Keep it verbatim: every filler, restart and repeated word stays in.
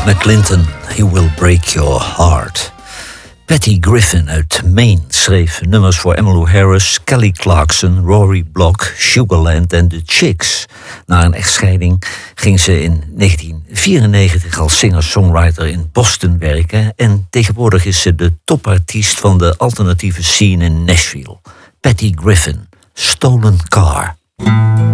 McClinton, He Will Break Your Heart. Patty Griffin uit Maine schreef nummers voor Emmylou Harris, Kelly Clarkson, Rory Block, Sugarland en The Chicks. Na een echtscheiding ging ze in negentien vierennegentig als singer-songwriter in Boston werken en tegenwoordig is ze de topartiest van de alternatieve scene in Nashville. Patty Griffin, Stolen Car.